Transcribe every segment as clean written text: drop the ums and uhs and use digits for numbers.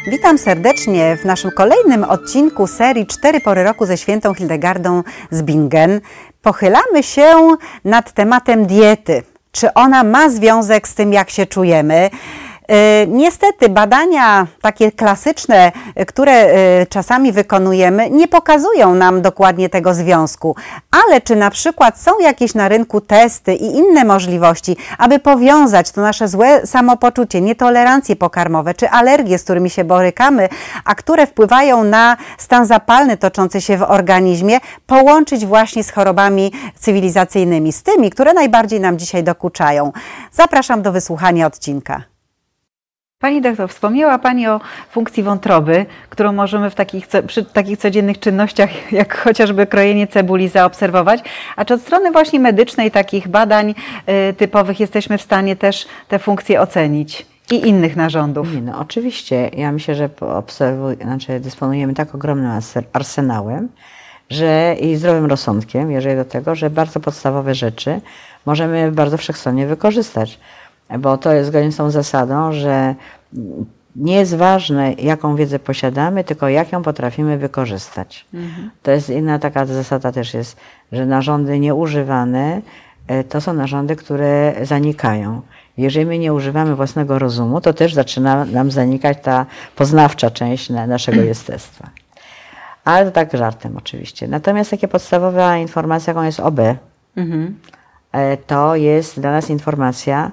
Witam serdecznie w naszym kolejnym odcinku serii 4 pory roku ze świętą Hildegardą z Bingen. Pochylamy się nad tematem diety. Czy ona ma związek z tym, jak się czujemy? Niestety badania takie klasyczne, które czasami wykonujemy, nie pokazują nam dokładnie tego związku. Ale czy na przykład są jakieś na rynku testy i inne możliwości, aby powiązać to nasze złe samopoczucie, nietolerancje pokarmowe czy alergie, z którymi się borykamy, a które wpływają na stan zapalny toczący się w organizmie, połączyć właśnie z chorobami cywilizacyjnymi, z tymi, które najbardziej nam dzisiaj dokuczają? Zapraszam do wysłuchania odcinka. Pani doktor, wspomniała Pani o funkcji wątroby, którą możemy przy takich codziennych czynnościach, jak chociażby krojenie cebuli, zaobserwować. A czy od strony właśnie medycznej, takich badań typowych, jesteśmy w stanie też te funkcje ocenić i innych narządów? No, oczywiście. Ja myślę, że dysponujemy tak ogromnym arsenałem, i zdrowym rozsądkiem, jeżeli do tego, że bardzo podstawowe rzeczy możemy bardzo wszechstronnie wykorzystać. Bo to jest zgodnie z tą zasadą, że nie jest ważne, jaką wiedzę posiadamy, tylko jak ją potrafimy wykorzystać. To jest inna taka zasada też jest, że narządy nieużywane to są narządy, które zanikają. Jeżeli my nie używamy własnego rozumu, to też zaczyna nam zanikać ta poznawcza część naszego jestestwa. Ale to tak żartem oczywiście. Natomiast taka podstawowa informacja, jaką jest OB, to jest dla nas informacja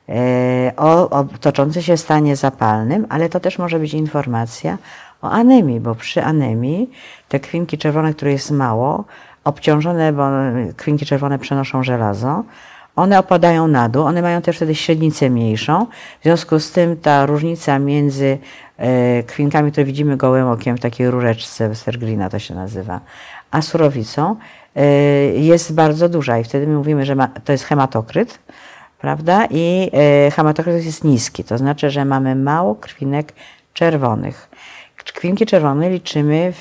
o toczącym się stanie zapalnym, ale to też może być informacja o anemii, bo przy anemii te krwinki czerwone, które jest mało, obciążone, bo krwinki czerwone przenoszą żelazo, one opadają na dół, one mają też wtedy średnicę mniejszą, w związku z tym ta różnica między krwinkami, które widzimy gołym okiem w takiej rureczce Westerglina to się nazywa, a surowicą jest bardzo duża i wtedy my mówimy, że to jest hematokryt, prawda? I hematokryt jest niski, to znaczy, że mamy mało krwinek czerwonych. Krwinki czerwone liczymy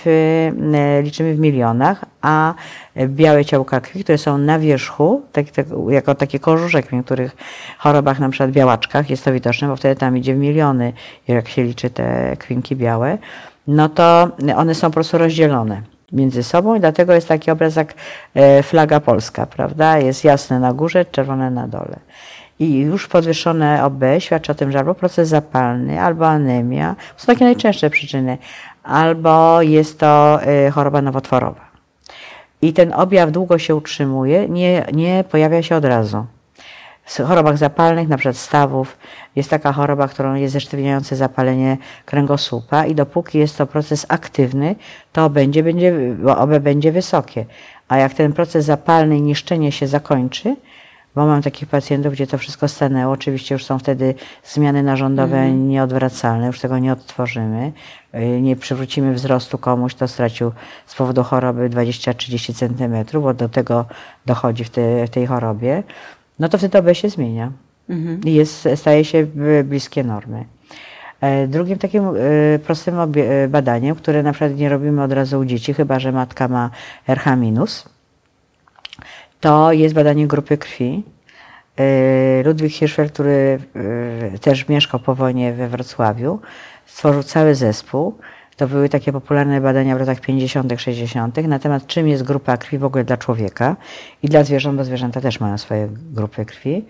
w milionach, a białe ciałka krwi, które są na wierzchu, jako taki korzuszek w niektórych chorobach, na przykład białaczkach, jest to widoczne, bo wtedy tam idzie w miliony, jak się liczy te krwinki białe, no to one są po prostu rozdzielone między sobą i dlatego jest taki obraz jak flaga polska, prawda? Jest jasne na górze, czerwone na dole. I już podwyższone OB świadczy o tym, że albo proces zapalny, albo anemia, to są takie najczęstsze przyczyny, albo jest to choroba nowotworowa. I ten objaw długo się utrzymuje, nie pojawia się od razu. W chorobach zapalnych, na przykład stawów, jest taka choroba, którą jest zesztywniające zapalenie kręgosłupa i dopóki jest to proces aktywny, to OB będzie wysokie. A jak ten proces zapalny i niszczenie się zakończy, bo mam takich pacjentów, gdzie to wszystko stanęło, oczywiście już są wtedy zmiany narządowe nieodwracalne, już tego nie odtworzymy, nie przywrócimy wzrostu komuś, kto stracił z powodu choroby 20-30 cm, bo do tego dochodzi w tej chorobie, no to wtedy OB się zmienia i staje się bliskie normy. Drugim takim prostym badaniem, które na przykład nie robimy od razu u dzieci, chyba że matka ma RH-, to jest badanie grupy krwi. Ludwik Hirschfeld, który też mieszkał po wojnie we Wrocławiu, stworzył cały zespół. To były takie popularne badania w latach 50., 60. na temat, czym jest grupa krwi w ogóle dla człowieka i dla zwierząt, bo zwierzęta też mają swoje grupy krwi,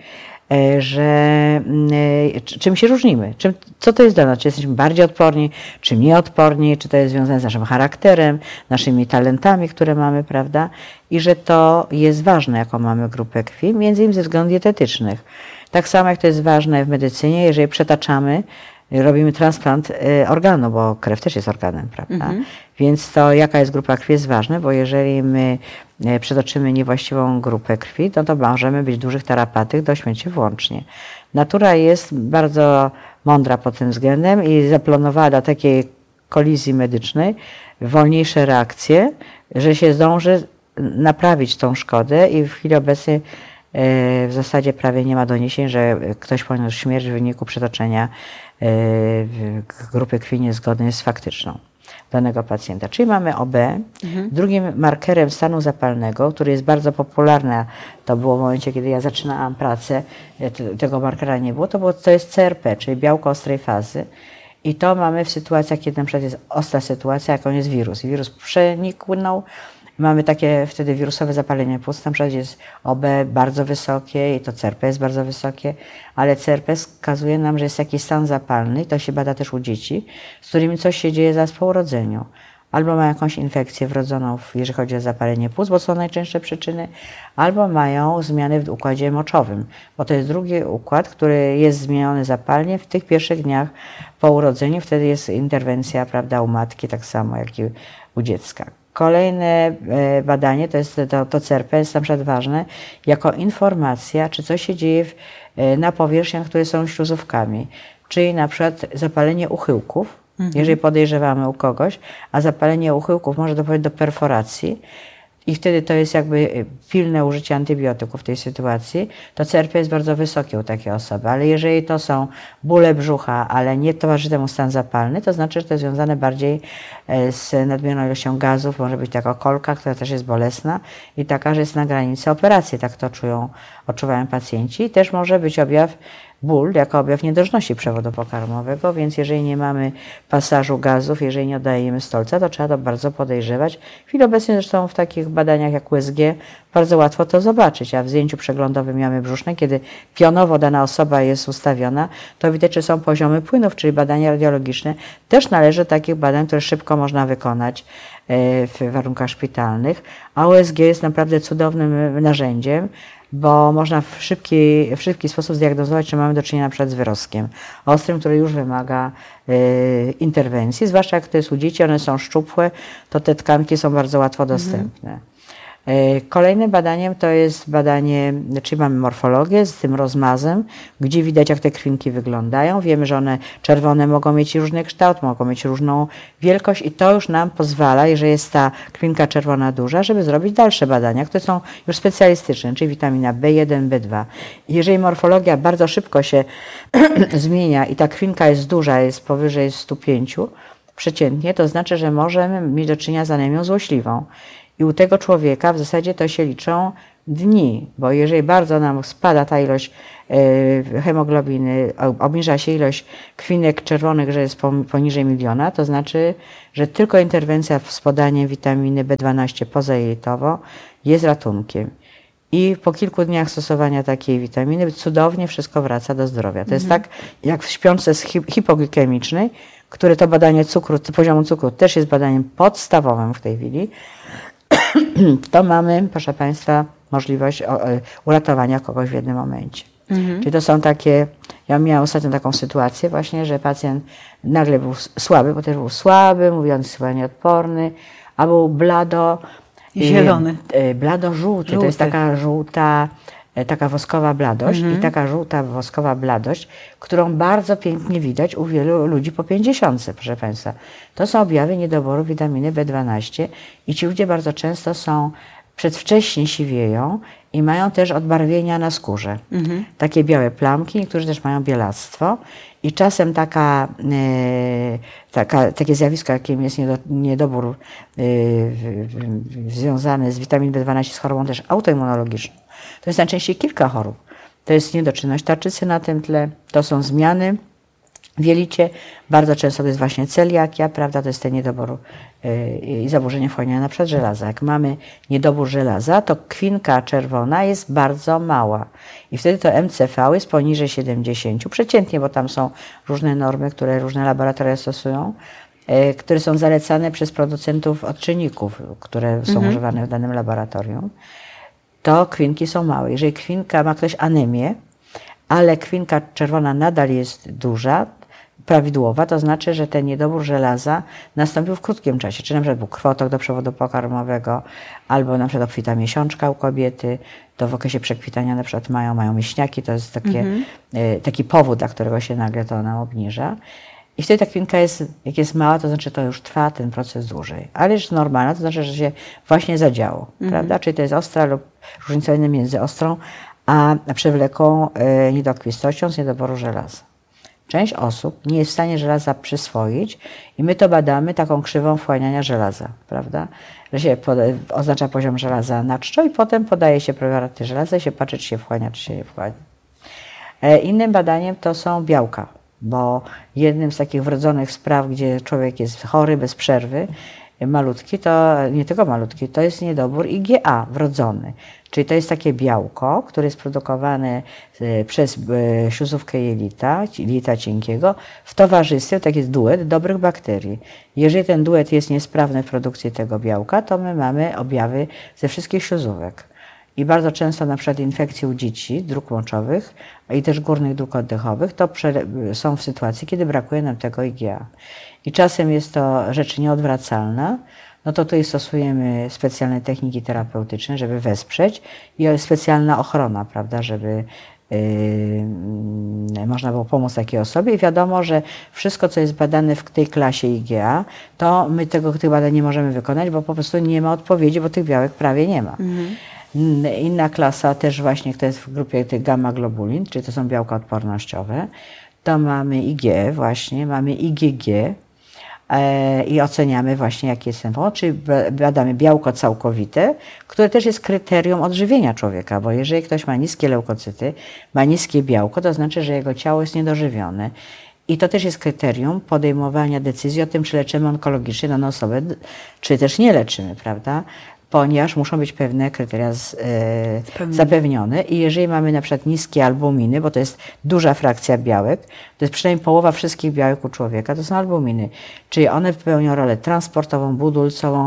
czym się różnimy, co to jest dla nas, czy jesteśmy bardziej odporni, czy mniej odporni, czy to jest związane z naszym charakterem, naszymi talentami, które mamy, prawda? I że to jest ważne, jaką mamy grupę krwi, między innymi ze względów dietetycznych. Tak samo jak to jest ważne w medycynie, jeżeli przetaczamy, robimy transplant organu, bo krew też jest organem, prawda? Więc to jaka jest grupa krwi jest ważne, bo jeżeli my przetoczymy niewłaściwą grupę krwi, to możemy być dużych tarapatyk do śmierci włącznie. Natura jest bardzo mądra pod tym względem i zaplanowała dla takiej kolizji medycznej wolniejsze reakcje, że się zdąży naprawić tą szkodę i w chwili obecnej w zasadzie prawie nie ma doniesień, że ktoś poniósł śmierć w wyniku przetoczenia grupy krwi niezgodnej z faktyczną danego pacjenta. Czyli mamy OB. Drugim markerem stanu zapalnego, który jest bardzo popularny, to było w momencie, kiedy ja zaczynałam pracę, tego markera nie było, to jest CRP, czyli białko ostrej fazy. I to mamy w sytuacjach, kiedy na przykład jest ostra sytuacja, jaką jest wirus. Wirus przeniknął, mamy takie wtedy wirusowe zapalenie płuc, na przykład jest OB bardzo wysokie i to CRP jest bardzo wysokie, ale CRP wskazuje nam, że jest jakiś stan zapalny i to się bada też u dzieci, z którymi coś się dzieje zaraz po urodzeniu. Albo mają jakąś infekcję wrodzoną, jeżeli chodzi o zapalenie płuc, bo są najczęstsze przyczyny, albo mają zmiany w układzie moczowym, bo to jest drugi układ, który jest zmieniony zapalnie w tych pierwszych dniach po urodzeniu. Wtedy jest interwencja, prawda, u matki, tak samo jak i u dziecka. Kolejne badanie, to CRP jest na przykład ważne jako informacja, czy coś się dzieje na powierzchniach, które są śluzówkami, czyli na przykład zapalenie uchyłków, jeżeli podejrzewamy u kogoś, a zapalenie uchyłków może doprowadzić do perforacji i wtedy to jest jakby pilne użycie antybiotyków w tej sytuacji, to CRP jest bardzo wysokie u takiej osoby, ale jeżeli to są bóle brzucha, ale nie towarzyszy temu stan zapalny, to znaczy, że to jest związane bardziej z nadmierną ilością gazów, może być taka kolka, która też jest bolesna i taka, że jest na granicy operacji, tak to odczuwają pacjenci. I też może być objaw ból jako objaw niedożności przewodu pokarmowego, więc jeżeli nie mamy pasażu gazów, jeżeli nie oddajemy stolca, to trzeba to bardzo podejrzewać. W chwili obecnej zresztą w takich badaniach jak USG bardzo łatwo to zobaczyć, a w zdjęciu przeglądowym jamy brzusznej, kiedy pionowo dana osoba jest ustawiona, to widać, czy są poziomy płynów, czyli badania radiologiczne. Też należy do takich badań, które szybko można wykonać w warunkach szpitalnych, a USG jest naprawdę cudownym narzędziem, bo można w szybki sposób zdiagnozować, czy mamy do czynienia na przykład z wyrostkiem ostrym, który już wymaga interwencji, zwłaszcza jak to jest u dzieci, one są szczupłe, to te tkanki są bardzo łatwo dostępne. Kolejnym badaniem to jest badanie, czyli mamy morfologię z tym rozmazem, gdzie widać, jak te krwinki wyglądają. Wiemy, że one czerwone mogą mieć różny kształt, mogą mieć różną wielkość i to już nam pozwala, jeżeli jest ta krwinka czerwona duża, żeby zrobić dalsze badania, które są już specjalistyczne, czyli witamina B1, B2. Jeżeli morfologia bardzo szybko się zmienia i ta krwinka jest duża, jest powyżej 105 przeciętnie, to znaczy, że możemy mieć do czynienia z anemią złośliwą. I u tego człowieka w zasadzie to się liczą dni, bo jeżeli bardzo nam spada ta ilość hemoglobiny, obniża się ilość krwinek czerwonych, że jest poniżej 1 000 000, to znaczy, że tylko interwencja z podaniem witaminy B12 pozajelitowo jest ratunkiem. I po kilku dniach stosowania takiej witaminy cudownie wszystko wraca do zdrowia. To jest tak jak w śpiączce hipoglikemicznej, które to badanie poziomu cukru też jest badaniem podstawowym w tej chwili, to mamy, proszę Państwa, możliwość uratowania kogoś w jednym momencie. Czyli to są takie, ja miałam ostatnio taką sytuację właśnie, że pacjent nagle był słaby, bo też był słaby, mówiący chyba nieodporny, a był zielony. Blado-żółty, to jest taka żółta, taka woskowa bladość i taka żółta woskowa bladość, którą bardzo pięknie widać u wielu ludzi po 50, proszę Państwa. To są objawy niedoboru witaminy B12 i ci ludzie bardzo często przedwcześnie siwieją i mają też odbarwienia na skórze. Takie białe plamki, niektórzy też mają bielactwo i czasem takie zjawisko, jakim jest niedobór związany z witaminą B12, z chorobą też autoimmunologiczną. To jest najczęściej kilka chorób. To jest niedoczynność tarczycy na tym tle, to są zmiany w jelicie, bardzo często to jest właśnie celiakia, prawda, to jest ten niedobór i zaburzenie wchłaniania na przykład żelaza. Jak mamy niedobór żelaza, to krwinka czerwona jest bardzo mała i wtedy to MCV jest poniżej 70 przeciętnie, bo tam są różne normy, które różne laboratoria stosują, które są zalecane przez producentów odczynników, które są używane w danym laboratorium. To krwinki są małe. Jeżeli krwinka ma ktoś anemię, ale krwinka czerwona nadal jest duża, prawidłowa, to znaczy, że ten niedobór żelaza nastąpił w krótkim czasie. Czy na przykład był krwotok do przewodu pokarmowego, albo na przykład obfita miesiączka u kobiety, to w okresie przekwitania na przykład mają mięśniaki, to jest taki powód, dla którego się nagle to ona obniża. I wtedy ta krwinka jak jest mała, to znaczy, to już trwa ten proces dłużej. Ale jest normalna, to znaczy, że się właśnie zadziało, prawda? Czyli to jest ostra lub różnica między ostrą a przewlekłą niedokrwistością z niedoboru żelaza. Część osób nie jest w stanie żelaza przyswoić i my to badamy taką krzywą wchłaniania żelaza, prawda? Że się oznacza poziom żelaza na czczo i potem podaje się preparaty żelaza i się patrzy, czy się wchłania, czy się nie wchłania. Innym badaniem to są białka. bo jednym z takich wrodzonych spraw, gdzie człowiek jest chory bez przerwy, malutki, to nie tylko malutki, to jest niedobór IgA wrodzony. Czyli to jest takie białko, które jest produkowane przez śluzówkę jelita cienkiego w towarzystwie, tak jest duet dobrych bakterii. Jeżeli ten duet jest niesprawny w produkcji tego białka, to my mamy objawy ze wszystkich śluzówek. I bardzo często na przykład infekcje u dzieci dróg moczowych i też górnych dróg oddechowych to są w sytuacji, kiedy brakuje nam tego IgA. I czasem jest to rzecz nieodwracalna, no to tutaj stosujemy specjalne techniki terapeutyczne, żeby wesprzeć i specjalna ochrona, prawda, żeby można było pomóc takiej osobie i wiadomo, że wszystko, co jest badane w tej klasie IgA, to my tych badań nie możemy wykonać, bo po prostu nie ma odpowiedzi, bo tych białek prawie nie ma. Inna klasa też właśnie, która jest w grupie tych gamma-globulin, czyli to są białka odpornościowe, to mamy IgE właśnie, mamy IgG i oceniamy właśnie jaki jest ten powód, czyli badamy białko całkowite, które też jest kryterium odżywienia człowieka, bo jeżeli ktoś ma niskie leukocyty, ma niskie białko, to znaczy, że jego ciało jest niedożywione. I to też jest kryterium podejmowania decyzji o tym, czy leczymy onkologicznie daną osobę, czy też nie leczymy, prawda? Ponieważ muszą być pewne kryteria zapewnione i jeżeli mamy na przykład niskie albuminy, bo to jest duża frakcja białek, to jest przynajmniej połowa wszystkich białek u człowieka, to są albuminy, czyli one pełnią rolę transportową, budulcową,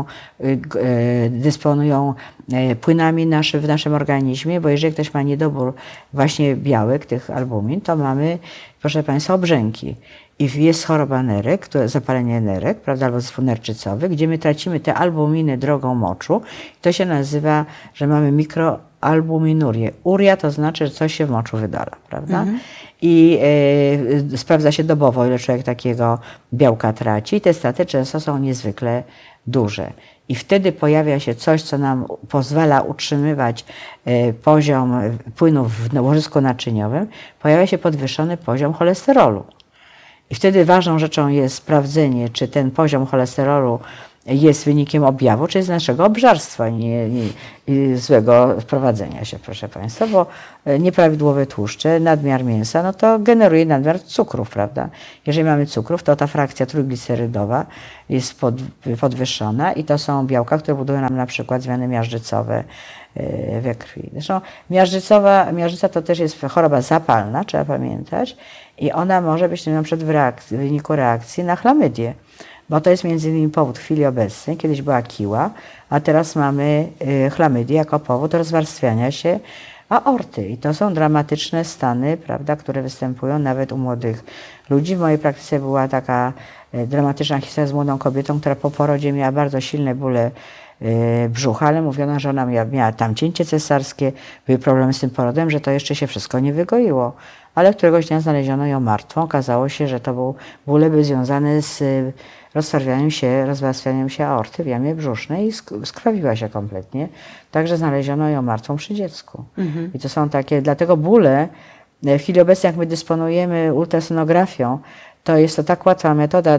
dysponują płynami w naszym organizmie, bo jeżeli ktoś ma niedobór właśnie białek, tych albumin, to mamy, proszę Państwa, obrzęki. I jest choroba nerek, zapalenie nerek, prawda, albo zespół nerczycowy, gdzie my tracimy te albuminy drogą moczu. To się nazywa, że mamy mikroalbuminurię. Uria to znaczy, że coś się w moczu wydala, prawda? I sprawdza się dobowo, ile człowiek takiego białka traci. I te straty często są niezwykle duże. I wtedy pojawia się coś, co nam pozwala utrzymywać poziom płynów w łożysku naczyniowym. Pojawia się podwyższony poziom cholesterolu. I wtedy ważną rzeczą jest sprawdzenie, czy ten poziom cholesterolu jest wynikiem objawu, czy jest naszego obżarstwa i złego prowadzenia się, proszę Państwa, bo nieprawidłowe tłuszcze, nadmiar mięsa, no to generuje nadmiar cukrów, prawda? Jeżeli mamy cukrów, to ta frakcja trójglicerydowa jest podwyższona i to są białka, które budują nam na przykład zmiany miażdżycowe we krwi. Zresztą miażdżyca to też jest choroba zapalna, trzeba pamiętać, i ona może być na przykład w wyniku reakcji na chlamydię, bo to jest między innymi powód w chwili obecnej. Kiedyś była kiła, a teraz mamy chlamydię jako powód rozwarstwiania się aorty. I to są dramatyczne stany, prawda, które występują nawet u młodych ludzi. W mojej praktyce była taka dramatyczna historia z młodą kobietą, która po porodzie miała bardzo silne bóle brzucha, ale mówiono, że ona miała tam cięcie cesarskie, były problemy z tym porodem, że to jeszcze się wszystko nie wygoiło. Ale któregoś dnia znaleziono ją martwą. Okazało się, że to był bóle związane z rozwarstwianiem się aorty w jamie brzusznej i skrwawiła się kompletnie. Także znaleziono ją martwą przy dziecku. I to są takie, dlatego bóle, w chwili obecnej jak my dysponujemy ultrasonografią, to jest to tak łatwa metoda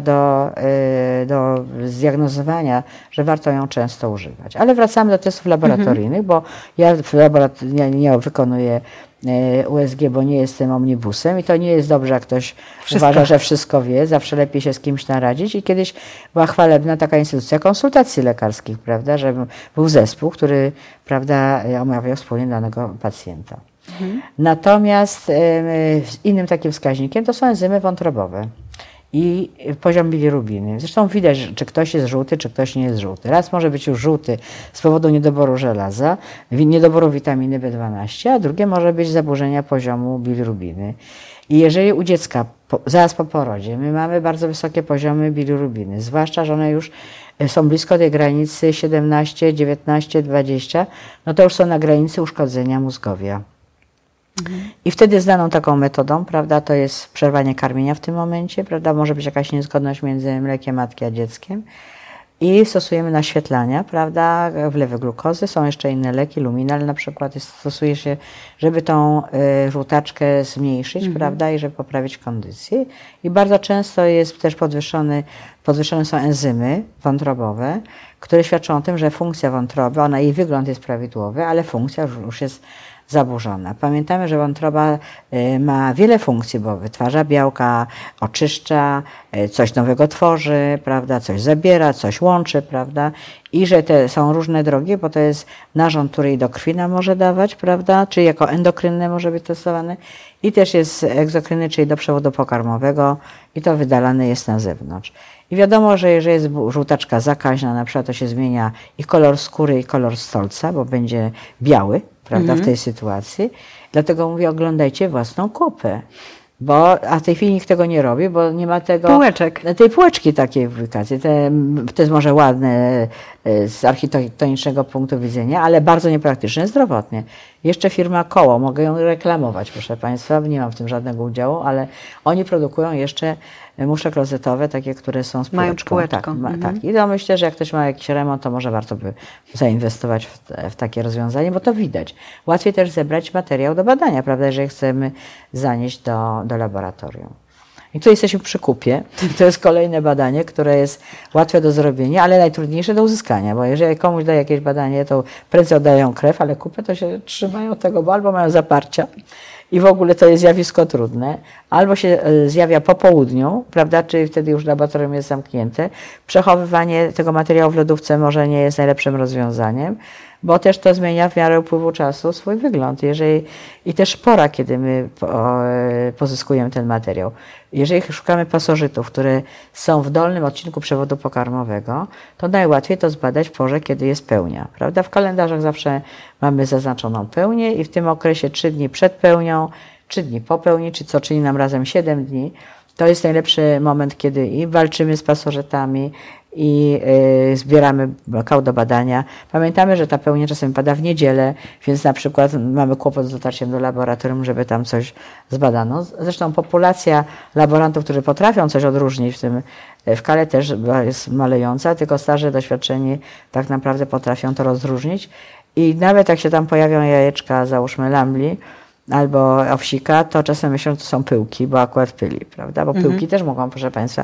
do zdiagnozowania, że warto ją często używać. Ale wracamy do testów laboratoryjnych, bo ja nie wykonuję USG, bo nie jestem omnibusem i to nie jest dobrze, jak ktoś uważa, że wszystko wie. Zawsze lepiej się z kimś naradzić i kiedyś była chwalebna taka instytucja konsultacji lekarskich, prawda, że był zespół, który, prawda, omawiał wspólnie danego pacjenta. Natomiast innym takim wskaźnikiem to są enzymy wątrobowe i poziom bilirubiny. Zresztą widać, czy ktoś jest żółty, czy ktoś nie jest żółty. Raz może być już żółty z powodu niedoboru żelaza, niedoboru witaminy B12, a drugie może być zaburzenia poziomu bilirubiny. I jeżeli u dziecka zaraz po porodzie my mamy bardzo wysokie poziomy bilirubiny, zwłaszcza, że one już są blisko tej granicy 17, 19, 20, no to już są na granicy uszkodzenia mózgowia. I wtedy znaną taką metodą, prawda, to jest przerwanie karmienia w tym momencie, prawda, może być jakaś niezgodność między mlekiem matki a dzieckiem i stosujemy naświetlania, prawda, wlewy glukozy, są jeszcze inne leki, luminal na przykład, stosuje się, żeby tą żółtaczkę zmniejszyć, prawda, i żeby poprawić kondycję. I bardzo często jest też podwyższone są enzymy wątrobowe, które świadczą o tym, że funkcja wątroby, jej wygląd jest prawidłowy, ale funkcja już jest zaburzona. Pamiętamy, że wątroba ma wiele funkcji, bo wytwarza białka, oczyszcza, coś nowego tworzy, prawda, coś zabiera, coś łączy, prawda, i że te są różne drogi, bo to jest narząd, który i do krwi nam może dawać, prawda, czyli jako endokrynny może być stosowany, i też jest egzokrynny, czyli do przewodu pokarmowego, i to wydalane jest na zewnątrz. I wiadomo, że jeżeli jest żółtaczka zakaźna, na przykład, to się zmienia i kolor skóry, i kolor stolca, bo będzie biały, prawda, w tej sytuacji. Dlatego mówię, oglądajcie własną kupę. A w tej chwili nikt tego nie robi, bo nie ma tego... Półeczek. Tej półeczki takiej w publikacji. To jest może ładne z architektonicznego punktu widzenia, ale bardzo niepraktyczne zdrowotnie. Jeszcze firma Koło, mogę ją reklamować, proszę Państwa, nie mam w tym żadnego udziału, ale oni produkują jeszcze muszek rozetowe, takie, które są z półeczką. Mają półeczką. Tak. I to myślę, że jak ktoś ma jakiś remont, to może warto by zainwestować w takie rozwiązanie, bo to widać. Łatwiej też zebrać materiał do badania, prawda, jeżeli chcemy zanieść do laboratorium. I tu jesteśmy przy kupie. To jest kolejne badanie, które jest łatwe do zrobienia, ale najtrudniejsze do uzyskania, bo jeżeli komuś daje jakieś badanie, to prędzej oddają krew, ale kupę to się trzymają tego, bo albo mają zaparcia i w ogóle to jest zjawisko trudne, albo się zjawia po południu, prawda, czyli wtedy już laboratorium jest zamknięte. Przechowywanie tego materiału w lodówce może nie jest najlepszym rozwiązaniem, bo też to zmienia w miarę upływu czasu swój wygląd. I też pora, kiedy my pozyskujemy ten materiał. Jeżeli szukamy pasożytów, które są w dolnym odcinku przewodu pokarmowego, to najłatwiej to zbadać w porze, kiedy jest pełnia. Prawda? W kalendarzach zawsze mamy zaznaczoną pełnię i w tym okresie 3 dni przed pełnią, 3 dni po pełni, co czyni nam razem 7 dni. To jest najlepszy moment, kiedy i walczymy z pasożytami, i zbieramy kał do badania. Pamiętamy, że ta pełnia czasem pada w niedzielę, więc na przykład mamy kłopot z dotarciem do laboratorium, żeby tam coś zbadano. Zresztą populacja laborantów, którzy potrafią coś odróżnić w kale też jest malejąca, tylko starzy, doświadczeni tak naprawdę potrafią to rozróżnić. I nawet jak się tam pojawią jajeczka, załóżmy lambli, albo owsika, to czasem myślą, że to są pyłki, bo akurat pyli, prawda? Bo pyłki też mogą, proszę Państwa,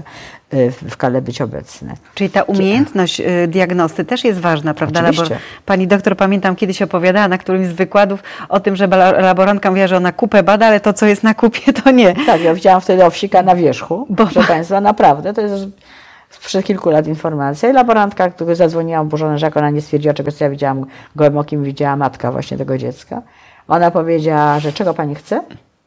w kale być obecne. Czyli ta umiejętność diagnosty też jest ważna, prawda? Oczywiście. Pani doktor, pamiętam, kiedyś opowiadała na którymś z wykładów o tym, że laborantka mówiła, że ona kupę bada, ale to, co jest na kupie, to nie. Tak, ja widziałam wtedy owsika na wierzchu, proszę Państwa, naprawdę, to jest sprzed kilku lat informacja. I laborantka, która zadzwoniła oburzona, że jak ona nie stwierdziła czegoś, co ja widziałam, gołym okiem widziała matka właśnie tego dziecka. Ona powiedziała, że czego pani chce?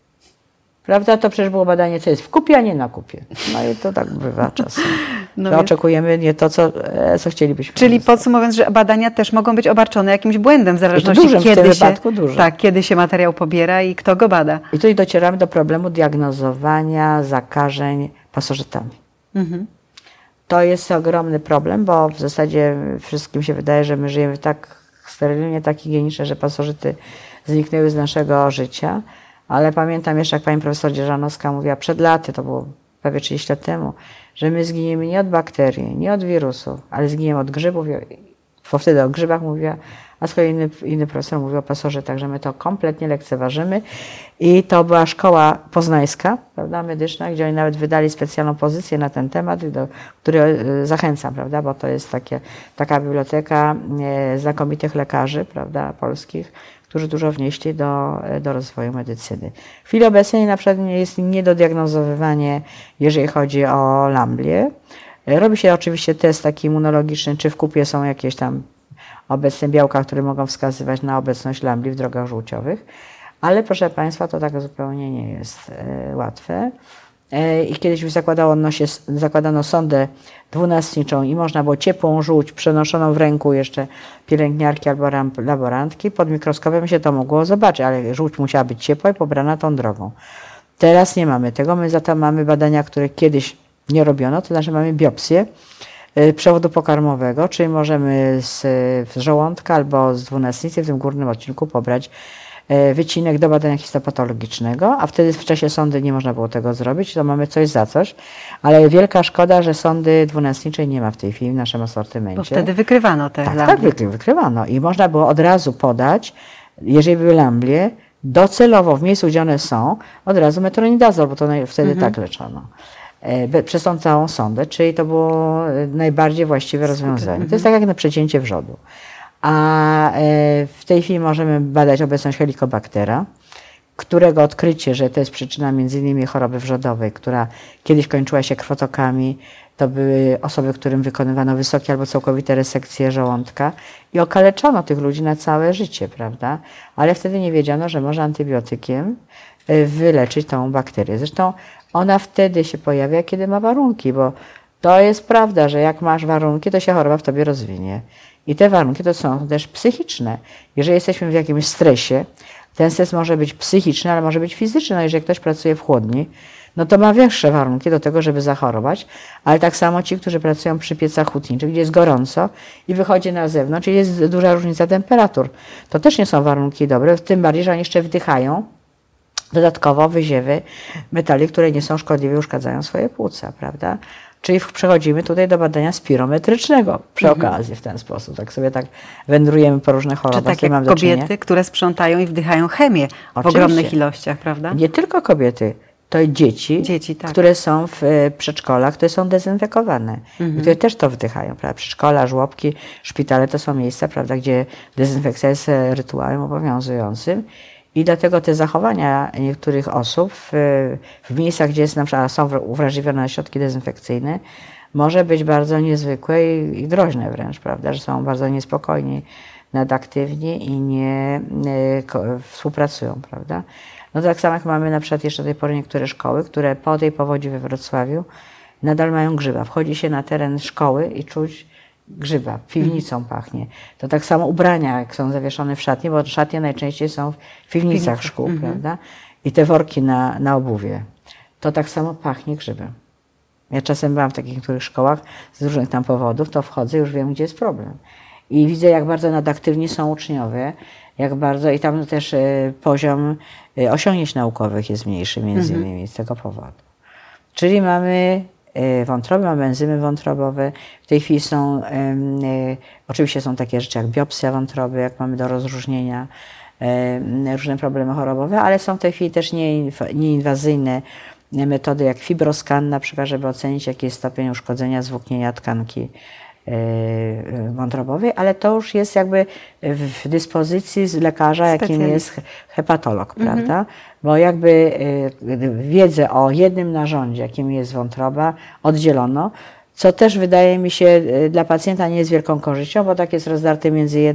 Prawda? To przecież było badanie, co jest w kupie, a nie na kupie. No i to tak bywa czasem. No oczekujemy nie to, co chcielibyśmy. Czyli podsumowując, że badania też mogą być obarczone jakimś błędem, w zależności dużym, kiedy w tym wypadku dużym. Tak, kiedy się materiał pobiera i kto go bada. I tutaj docieramy do problemu diagnozowania zakażeń pasożytami. To jest ogromny problem, bo w zasadzie wszystkim się wydaje, że my żyjemy tak sterylnie, tak higienicznie, że pasożyty zniknęły z naszego życia, ale pamiętam jeszcze, jak pani profesor Dzierżanowska mówiła przed laty, to było prawie 30 lat temu, że my zginiemy nie od bakterii, nie od wirusów, ale zginiemy od grzybów, bo wtedy o grzybach mówiła, a z kolei inny profesor mówił o pasożytach, że my to kompletnie lekceważymy i to była szkoła poznańska, prawda, medyczna, gdzie oni nawet wydali specjalną pozycję na ten temat, do której zachęcam, prawda, bo to jest taka biblioteka znakomitych lekarzy, prawda, polskich, którzy dużo wnieśli do rozwoju medycyny. W chwili obecnej na przykład jest niedodiagnozowywanie, jeżeli chodzi o lamblię. Robi się oczywiście test taki immunologiczny, czy w kupie są jakieś tam obecne białka, które mogą wskazywać na obecność lambli w drogach żółciowych, ale proszę Państwa, to tak zupełnie nie jest łatwe. I kiedyś już zakładano sondę dwunastniczą i można było ciepłą żółć przenoszoną w ręku jeszcze pielęgniarki albo laborantki. Pod mikroskopem się to mogło zobaczyć, ale żółć musiała być ciepła i pobrana tą drogą. Teraz nie mamy tego, my za to mamy badania, które kiedyś nie robiono, to znaczy mamy biopsję przewodu pokarmowego, czyli możemy z żołądka albo z dwunastnicy w tym górnym odcinku pobrać wycinek do badania histopatologicznego, a wtedy w czasie sondy nie można było tego zrobić, to mamy coś za coś, ale wielka szkoda, że sondy dwunastniczej nie ma w tej chwili w naszym asortymencie. Bo wtedy wykrywano te lamblie. Tak, wykrywano i można było od razu podać, jeżeli były lamblie, docelowo w miejscu, gdzie one są, od razu metronidazol, bo to wtedy tak leczono. Przez tą całą sondę, czyli to było najbardziej właściwe rozwiązanie. To jest tak jak na przecięcie wrzodu. A w tej chwili możemy badać obecność helikobaktera, którego odkrycie, że to jest przyczyna m.in. choroby wrzodowej, która kiedyś kończyła się krwotokami. To były osoby, którym wykonywano wysokie albo całkowite resekcje żołądka i okaleczono tych ludzi na całe życie, prawda? Ale wtedy nie wiedziano, że można antybiotykiem wyleczyć tą bakterię. Zresztą ona wtedy się pojawia, kiedy ma warunki, bo to jest prawda, że jak masz warunki, to się choroba w tobie rozwinie. I te warunki to są też psychiczne. Jeżeli jesteśmy w jakimś stresie, ten stres może być psychiczny, ale może być fizyczny. No jeżeli ktoś pracuje w chłodni, no to ma większe warunki do tego, żeby zachorować, ale tak samo ci, którzy pracują przy piecach hutniczych, gdzie jest gorąco i wychodzi na zewnątrz, czyli jest duża różnica temperatur. To też nie są warunki dobre, tym bardziej, że oni jeszcze wdychają dodatkowo wyziewy metali, które nie są szkodliwe i uszkadzają swoje płuca, prawda? Czyli przechodzimy tutaj do badania spirometrycznego przy okazji w ten sposób. Tak sobie tak wędrujemy po różnych chorobach. Czy tak jak kobiety, które sprzątają i wdychają chemię w ogromnych ilościach, prawda? Nie tylko kobiety, to i dzieci tak. które są w przedszkolach, które są dezynfekowane, i które też to wdychają, prawda? Przedszkola, żłobki, szpitale to są miejsca, prawda, gdzie dezynfekcja jest rytuałem obowiązującym. I dlatego te zachowania niektórych osób w miejscach, gdzie jest, na przykład, są uwrażliwione na środki dezynfekcyjne, może być bardzo niezwykłe i groźne wręcz, prawda, że są bardzo niespokojni, nadaktywni i nie współpracują, prawda. No tak samo jak mamy na przykład jeszcze do tej pory niektóre szkoły, które po tej powodzi we Wrocławiu nadal mają grzyba. Wchodzi się na teren szkoły i czuć grzyba, piwnicą pachnie. To tak samo ubrania, jak są zawieszone w szatni, bo szatnie najczęściej są w piwnicach szkół, prawda? I te worki na obuwie. To tak samo pachnie grzybem. Ja czasem byłam w takich niektórych szkołach z różnych tam powodów, to wchodzę, już wiem, gdzie jest problem. I widzę, jak bardzo nadaktywni są uczniowie, jak bardzo, i tam też poziom osiągnięć naukowych jest mniejszy między innymi z tego powodu. Czyli mamy wątroby, mamy enzymy wątrobowe. W tej chwili są, oczywiście są takie rzeczy jak biopsja wątroby, jak mamy do rozróżnienia różne problemy chorobowe, ale są w tej chwili też nieinwazyjne metody jak fibroskan, na przykład, żeby ocenić, jaki jest stopień uszkodzenia, zwłóknienia tkanki wątrobowej, ale to już jest jakby w dyspozycji z lekarza, jakim jest hepatolog, prawda? Bo jakby wiedzę o jednym narządzie, jakim jest wątroba, oddzielono, co też wydaje mi się dla pacjenta nie jest wielką korzyścią, bo tak jest rozdarte między jednym